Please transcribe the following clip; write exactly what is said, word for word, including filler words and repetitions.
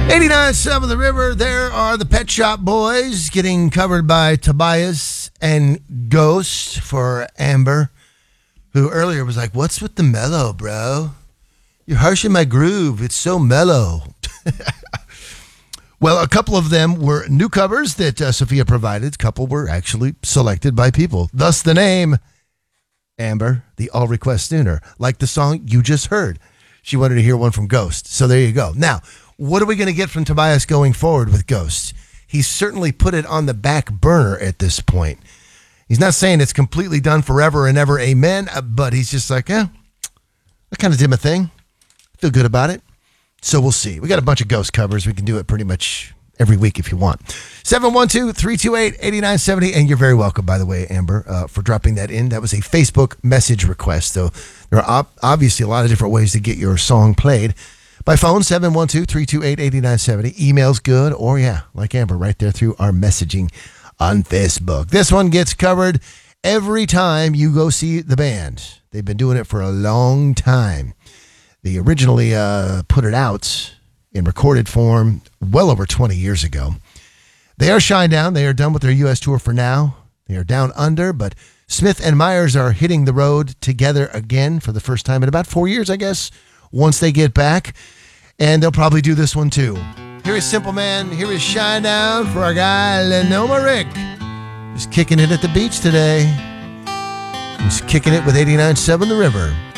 eighty-nine point seven The River, there are the Pet Shop Boys getting covered by Tobias and Ghost for Amber, who earlier was like, what's with the mellow, bro? You're harshing my groove. It's so mellow. Well, a couple of them were new covers that uh, Sophia provided. A couple were actually selected by people. Thus the name, Amber, the all request sooner. Like the song you just heard. She wanted to hear one from Ghost. So there you go. Now, what are we going to get from Tobias going forward with Ghost? He's certainly put it on the back burner at this point. He's not saying it's completely done forever and ever, amen, but he's just like, eh, I kind of did my thing. Feel good about it. So we'll see. We got a bunch of Ghost covers. We can do it pretty much every week if you want. seven one two, three two eight, eight nine seven zero. And you're very welcome, by the way, Amber, uh, for dropping that in. That was a Facebook message request. So there are ob- obviously a lot of different ways to get your song played. By phone, seven one two, three two eight, eight nine seven zero. Email's good. Or, yeah, like Amber, right there through our messaging on Facebook. This one gets covered every time you go see the band. They've been doing it for a long time. They originally uh, put it out in recorded form well over twenty years ago. They are Shinedown. They are done with their U S tour for now. They are down under, but Smith and Myers are hitting the road together again for the first time in about four years, I guess, once they get back. And they'll probably do this one too. Here is Simple Man. Here is Shinedown for our guy, Lenoma Rick. Just kicking it at the beach today. He's kicking it with eighty-nine point seven The River.